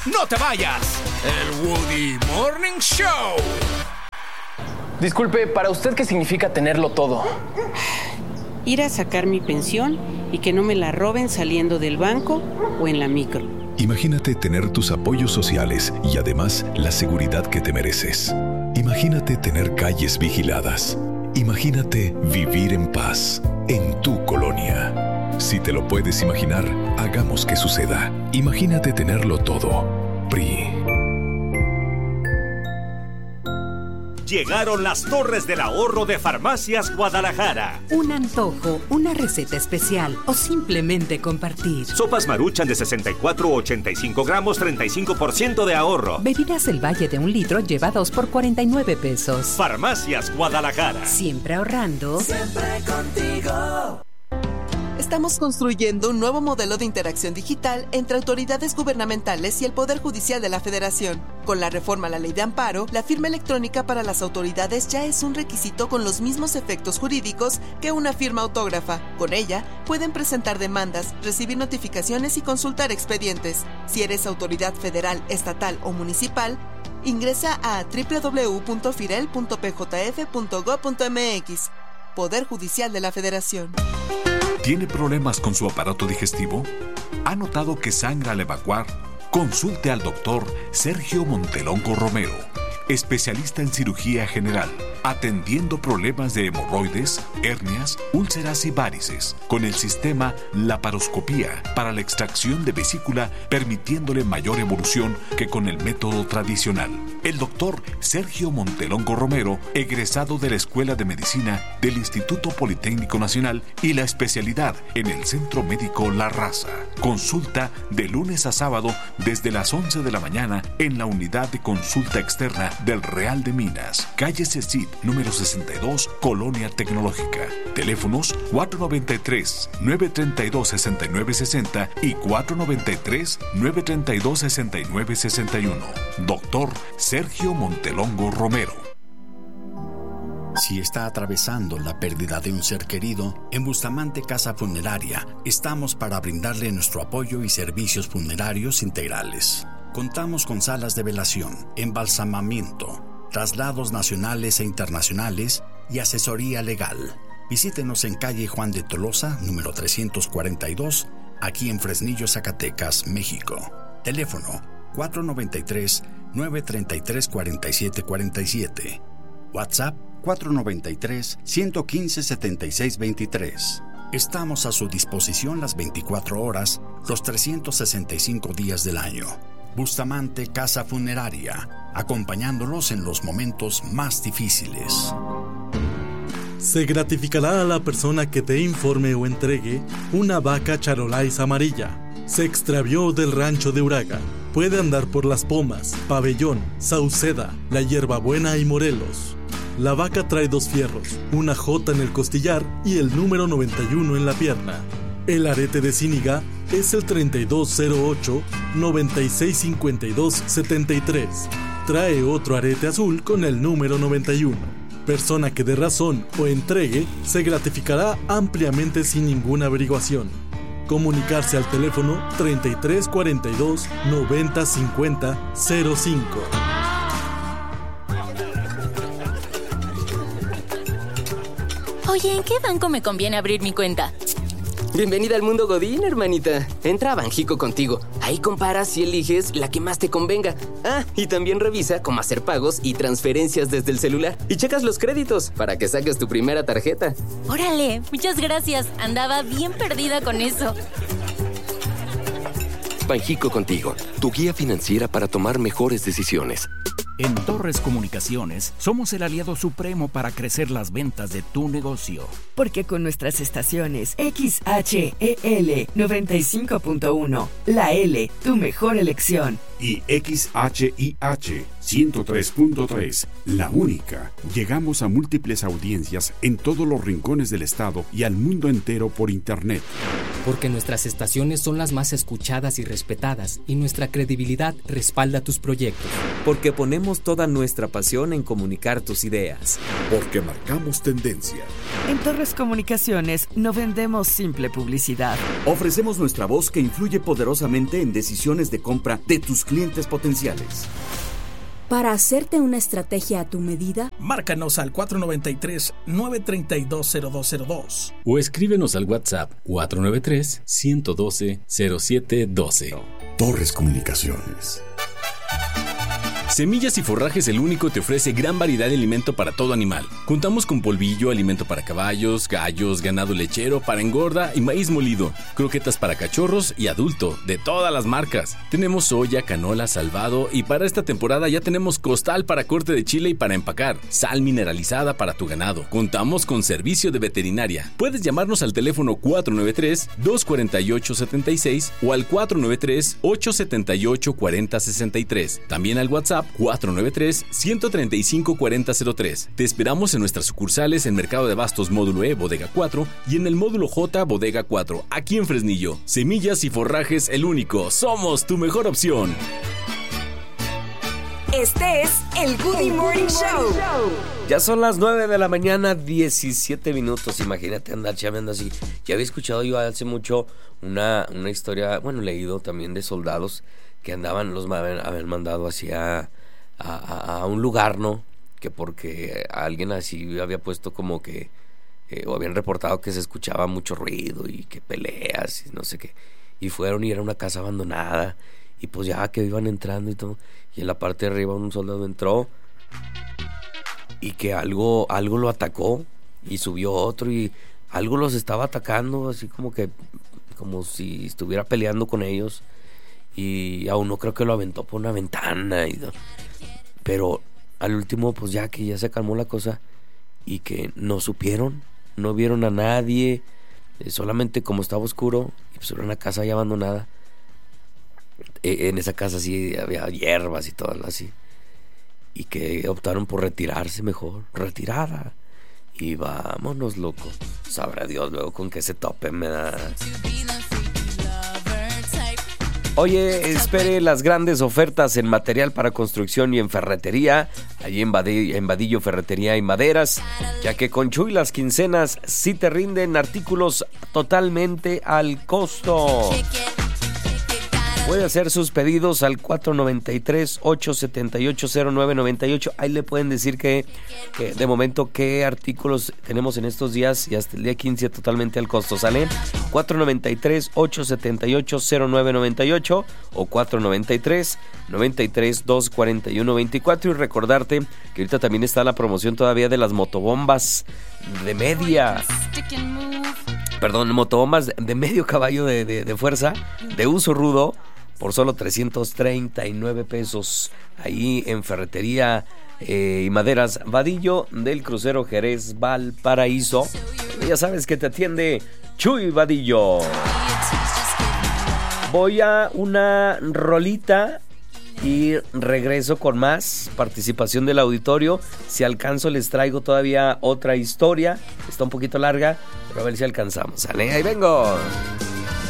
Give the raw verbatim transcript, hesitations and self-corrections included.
¡No te vayas! El Woody Morning Show. Disculpe, ¿para usted qué significa tenerlo todo? Ir a sacar mi pensión y que no me la roben saliendo del banco o en la micro. Imagínate tener tus apoyos sociales y además la seguridad que te mereces. Imagínate tener calles vigiladas. Imagínate vivir en paz en tu colonia. Si te lo puedes imaginar, hagamos que suceda. Imagínate tenerlo todo. P R I. Llegaron las Torres del Ahorro de Farmacias Guadalajara. Un antojo, una receta especial o simplemente compartir. Sopas Maruchan de sesenta y cuatro a ochenta y cinco gramos, treinta y cinco por ciento de ahorro. Bebidas El Valle de un litro lleva dos por cuarenta y nueve pesos. Farmacias Guadalajara. Siempre ahorrando. Siempre contigo. Estamos construyendo un nuevo modelo de interacción digital entre autoridades gubernamentales y el Poder Judicial de la Federación. Con la reforma a la Ley de Amparo, la firma electrónica para las autoridades ya es un requisito con los mismos efectos jurídicos que una firma autógrafa. Con ella, pueden presentar demandas, recibir notificaciones y consultar expedientes. Si eres autoridad federal, estatal o municipal, ingresa a doble u doble u doble u punto firel punto p j f punto gob punto m x. Poder Judicial de la Federación. ¿Tiene problemas con su aparato digestivo? ¿Ha notado que sangra al evacuar? Consulte al doctor Sergio Montelongo Romero, especialista en cirugía general, atendiendo problemas de hemorroides, hernias, úlceras y varices, con el sistema laparoscopía para la extracción de vesícula, permitiéndole mayor evolución que con el método tradicional. El doctor Sergio Montelongo Romero, egresado de la Escuela de Medicina del Instituto Politécnico Nacional y la especialidad en el Centro Médico La Raza. Consulta de lunes a sábado desde las once de la mañana en la unidad de consulta externa del Real de Minas, calle Cecit, número sesenta y dos, Colonia Tecnológica. Teléfonos cuatro noventa y tres, nueve treinta y dos, sesenta y nueve sesenta y cuatro noventa y tres, nueve treinta y dos, sesenta y nueve sesenta y uno. Doctor Sergio Montelongo Romero. Si está atravesando la pérdida de un ser querido, en Bustamante Casa Funeraria estamos para brindarle nuestro apoyo y servicios funerarios integrales. Contamos con salas de velación, embalsamamiento, traslados nacionales e internacionales y asesoría legal. Visítenos en calle Juan de Tolosa, número trescientos cuarenta y dos, aquí en Fresnillo, Zacatecas, México. Teléfono cuatro noventa y tres, nueve treinta y tres, cuarenta y siete cuarenta y siete. WhatsApp cuatro noventa y tres, ciento quince, setenta y seis veintitrés. Estamos a su disposición las veinticuatro horas, los trescientos sesenta y cinco días del año. Bustamante Casa Funeraria, acompañándolos en los momentos más difíciles. Se gratificará a la persona que te informe o entregue una vaca Charolais amarilla. Se extravió del rancho de Uraga. Puede andar por Las Pomas, Pabellón, Sauceda, La Hierbabuena y Morelos. La vaca trae dos fierros, una jota en el costillar y el número noventa y uno en la pierna. El arete de Zíñiga es el treinta y dos cero ocho, noventa y seis cincuenta y dos, setenta y tres. Trae otro arete azul con el número noventa y uno. Persona que dé razón o entregue se gratificará ampliamente sin ninguna averiguación. Comunicarse al teléfono treinta y tres cuarenta y dos, noventa cincuenta, cero cinco. Oye, ¿en qué banco me conviene abrir mi cuenta? Bienvenida al mundo Godín, hermanita. Entra a Banjico Contigo. Ahí comparas y eliges la que más te convenga. Ah, y también revisa cómo hacer pagos y transferencias desde el celular. Y checas los créditos para que saques tu primera tarjeta. Órale, muchas gracias. Andaba bien perdida con eso. Banjico Contigo, tu guía financiera para tomar mejores decisiones. En Torres Comunicaciones somos el aliado supremo para crecer las ventas de tu negocio. Porque con nuestras estaciones X H E L noventa y cinco punto uno, la L, tu mejor elección. Y X H I H ciento tres punto tres, la única. Llegamos a múltiples audiencias en todos los rincones del estado y al mundo entero por internet. Porque nuestras estaciones son las más escuchadas y respetadas y nuestra credibilidad respalda tus proyectos. Porque ponemos ponemos toda nuestra pasión en comunicar tus ideas. Porque marcamos tendencia. En Torres Comunicaciones no vendemos simple publicidad. Ofrecemos nuestra voz que influye poderosamente en decisiones de compra de tus clientes potenciales. Para hacerte una estrategia a tu medida, márcanos al cuatro nueve tres, nueve tres dos, cero dos cero dos o escríbenos al WhatsApp cuatro nueve tres, uno uno dos, cero siete uno dos. Torres Comunicaciones. Semillas y Forrajes El Único te ofrece gran variedad de alimento para todo animal. Contamos con polvillo, alimento para caballos, gallos, ganado lechero, para engorda y maíz molido, croquetas para cachorros y adulto, de todas las marcas. Tenemos soya, canola, salvado y para esta temporada ya tenemos costal para corte de chile y para empacar, sal mineralizada para tu ganado. Contamos con servicio de veterinaria. Puedes llamarnos al teléfono cuatro nueve tres, dos cuatro ocho, siete seis o al cuatro nueve tres, ocho siete ocho, cuatro cero seis tres. También al WhatsApp cuatro nueve tres, uno tres cinco, cuatro cero cero tres. Te esperamos en nuestras sucursales en Mercado de Abastos Módulo E, Bodega cuatro y en el Módulo J, Bodega cuatro, aquí en Fresnillo. Semillas y Forrajes El Único. Somos tu mejor opción. Este es el Goody Morning Show. Ya son las nueve de la mañana, diecisiete minutos. Imagínate andar chameando así. Ya había escuchado yo hace mucho una, una historia, bueno, leído también de soldados que andaban, los habían mandado hacia a, a, a un lugar, ¿no? Que porque alguien así había puesto como que, eh, o habían reportado que se escuchaba mucho ruido y que peleas y no sé qué. Y fueron y era una casa abandonada. Y pues ya que iban entrando y todo. Y en la parte de arriba un soldado entró y que algo, algo lo atacó. Y subió otro y algo los estaba atacando, así como que, como si estuviera peleando con ellos. Y a uno creo que lo aventó por una ventana y, pero al último pues ya que ya se calmó la cosa y que no supieron, no vieron a nadie, eh, solamente como estaba oscuro y pues era una casa ya abandonada, eh, en esa casa sí había hierbas y todo así, y que optaron por retirarse mejor, retirada, y vámonos, loco, sabrá Dios luego con que se tope me da. Oye, espere las grandes ofertas en material para construcción y en ferretería, allí en Vadillo, en Vadillo Ferretería y Maderas, ya que con Chuy las quincenas sí te rinden artículos totalmente al costo. Puede hacer sus pedidos al cuatro nueve tres, ocho siete ocho, cero nueve nueve ocho. Ahí le pueden decir que, que de momento qué artículos tenemos en estos días y hasta el día quince totalmente al costo, ¿sale? cuatro nueve tres, ocho siete ocho, cero nueve nueve ocho o cuatro nueve tres, nueve tres, dos cuatro uno veinticuatro. Y recordarte que ahorita también está la promoción todavía de las motobombas de media... Perdón, motobombas de medio caballo de, de, de fuerza, de uso rudo, por solo trescientos treinta y nueve pesos. Ahí en Ferretería eh, y Maderas Vadillo del crucero Jerez Valparaíso. Ya sabes que te atiende Chuy Vadillo. Voy a una rolita y regreso con más participación del auditorio. Si alcanzo les traigo todavía otra historia. Está un poquito larga, pero a ver si alcanzamos. ¿Sale? Ahí vengo.